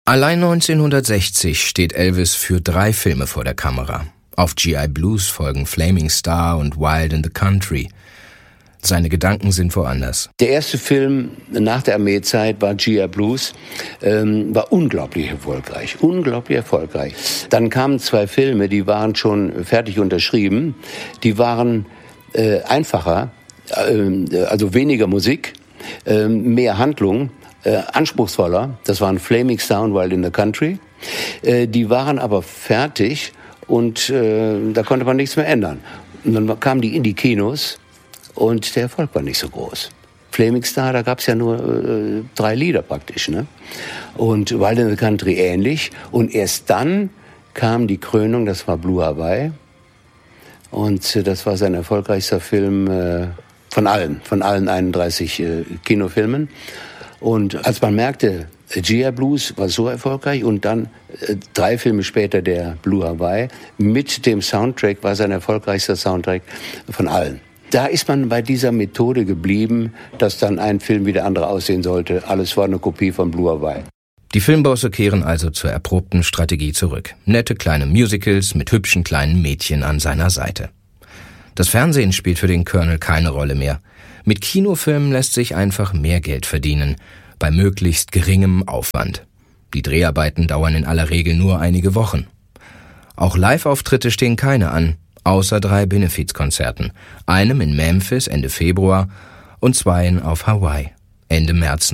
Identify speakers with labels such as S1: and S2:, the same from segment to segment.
S1: Allein 1960 steht Elvis für 3 Filme vor der Kamera. Auf G.I. Blues folgen Flaming Star und Wild in the Country. Seine Gedanken sind woanders.
S2: Der erste Film nach der Armeezeit war G.I. Blues, war unglaublich erfolgreich. Dann kamen 2 Filme, die waren schon fertig unterschrieben. Die waren einfacher, also weniger Musik, mehr Handlung, anspruchsvoller. Das waren Flaming Star und Wild in the Country. Die waren aber fertig und da konnte man nichts mehr ändern. Und dann kamen die in die Kinos. Und der Erfolg war nicht so groß. Flaming Star, da gab es ja nur 3 Lieder praktisch, ne? Und Wild in the Country ähnlich. Und erst dann kam die Krönung, das war Blue Hawaii. Und das war sein erfolgreichster Film von allen 31 Kinofilmen. Und als man merkte, G.I. Blues war so erfolgreich und dann 3 Filme später der Blue Hawaii mit dem Soundtrack war sein erfolgreichster Soundtrack von allen. Da ist man bei dieser Methode geblieben, dass dann ein Film wie der andere aussehen sollte. Alles war eine Kopie von Blue Hawaii.
S1: Die Filmbosse kehren also zur erprobten Strategie zurück. Nette kleine Musicals mit hübschen kleinen Mädchen an seiner Seite. Das Fernsehen spielt für den Colonel keine Rolle mehr. Mit Kinofilmen lässt sich einfach mehr Geld verdienen, bei möglichst geringem Aufwand. Die Dreharbeiten dauern in aller Regel nur einige Wochen. Auch Live-Auftritte stehen keine an. Außer 3 Benefizkonzerten, einem in Memphis Ende Februar und 2 auf Hawaii Ende März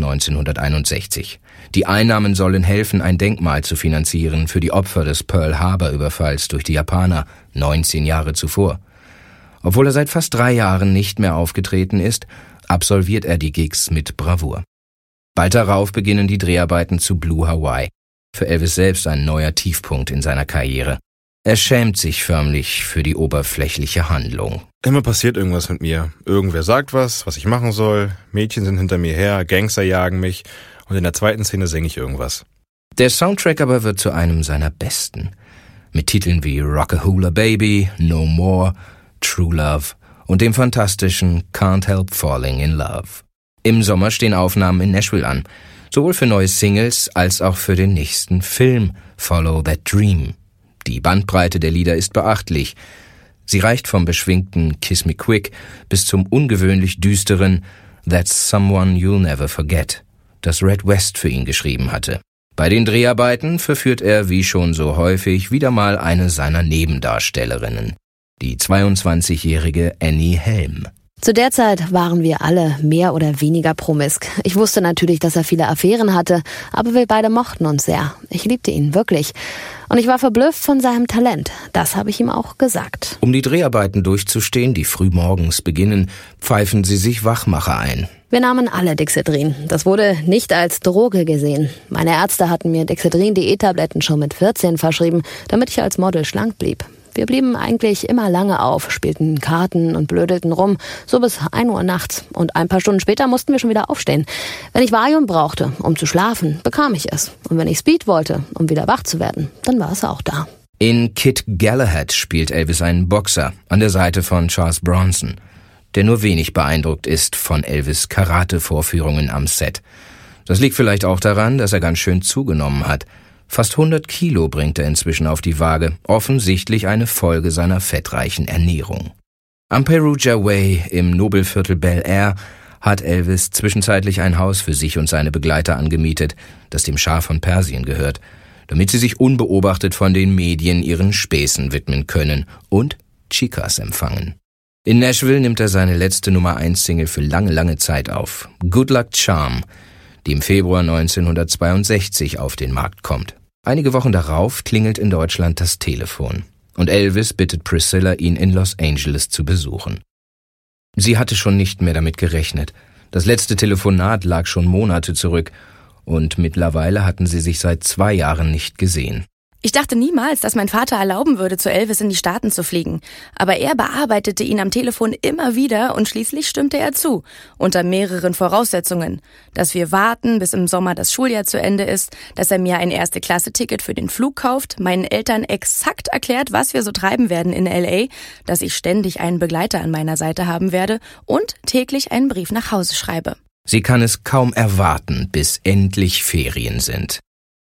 S1: 1961. Die Einnahmen sollen helfen, ein Denkmal zu finanzieren für die Opfer des Pearl-Harbor-Überfalls durch die Japaner 19 Jahre zuvor. Obwohl er seit fast 3 Jahren nicht mehr aufgetreten ist, absolviert er die Gigs mit Bravour. Bald darauf beginnen die Dreharbeiten zu Blue Hawaii. Für Elvis selbst ein neuer Tiefpunkt in seiner Karriere. Er schämt sich förmlich für die oberflächliche Handlung.
S3: Immer passiert irgendwas mit mir. Irgendwer sagt was ich machen soll. Mädchen sind hinter mir her, Gangster jagen mich. Und in der zweiten Szene singe ich irgendwas.
S1: Der Soundtrack aber wird zu einem seiner besten. Mit Titeln wie Rockahula Baby, No More, True Love und dem fantastischen Can't Help Falling in Love. Im Sommer stehen Aufnahmen in Nashville an. Sowohl für neue Singles als auch für den nächsten Film Follow That Dream. Die Bandbreite der Lieder ist beachtlich. Sie reicht vom beschwingten Kiss Me Quick bis zum ungewöhnlich düsteren That's Someone You'll Never Forget, das Red West für ihn geschrieben hatte. Bei den Dreharbeiten verführt er, wie schon so häufig, wieder mal eine seiner Nebendarstellerinnen, die 22-jährige Annie Helm.
S4: Zu der Zeit waren wir alle mehr oder weniger promisk. Ich wusste natürlich, dass er viele Affären hatte, aber wir beide mochten uns sehr. Ich liebte ihn wirklich. Und ich war verblüfft von seinem Talent. Das habe ich ihm auch gesagt.
S1: Um die Dreharbeiten durchzustehen, die frühmorgens beginnen, pfeifen sie sich Wachmacher ein.
S4: Wir nahmen alle Dexedrin. Das wurde nicht als Droge gesehen. Meine Ärzte hatten mir Dexedrin-DE-Tabletten schon mit 14 verschrieben, damit ich als Model schlank blieb. Wir blieben eigentlich immer lange auf, spielten Karten und blödelten rum, so bis 1 Uhr nachts. Und ein paar Stunden später mussten wir schon wieder aufstehen. Wenn ich Valium brauchte, um zu schlafen, bekam ich es. Und wenn ich Speed wollte, um wieder wach zu werden, dann war es auch da.
S1: In Kid Galahad spielt Elvis einen Boxer an der Seite von Charles Bronson, der nur wenig beeindruckt ist von Elvis' Karate-Vorführungen am Set. Das liegt vielleicht auch daran, dass er ganz schön zugenommen hat. Fast 100 Kilo bringt er inzwischen auf die Waage, offensichtlich eine Folge seiner fettreichen Ernährung. Am Perugia Way im Nobelviertel Bel Air hat Elvis zwischenzeitlich ein Haus für sich und seine Begleiter angemietet, das dem Schah von Persien gehört, damit sie sich unbeobachtet von den Medien ihren Späßen widmen können und Chicas empfangen. In Nashville nimmt er seine letzte Nummer-1-Single für lange Zeit auf, Good Luck Charm, die im Februar 1962 auf den Markt kommt. Einige Wochen darauf klingelt in Deutschland das Telefon und Elvis bittet Priscilla, ihn in Los Angeles zu besuchen. Sie hatte schon nicht mehr damit gerechnet. Das letzte Telefonat lag schon Monate zurück und mittlerweile hatten sie sich seit 2 Jahren nicht gesehen.
S5: Ich dachte niemals, dass mein Vater erlauben würde, zu Elvis in die Staaten zu fliegen. Aber er bearbeitete ihn am Telefon immer wieder und schließlich stimmte er zu. Unter mehreren Voraussetzungen. Dass wir warten, bis im Sommer das Schuljahr zu Ende ist, dass er mir ein Erste-Klasse-Ticket für den Flug kauft, meinen Eltern exakt erklärt, was wir so treiben werden in L.A., dass ich ständig einen Begleiter an meiner Seite haben werde und täglich einen Brief nach Hause schreibe.
S1: Sie kann es kaum erwarten, bis endlich Ferien sind.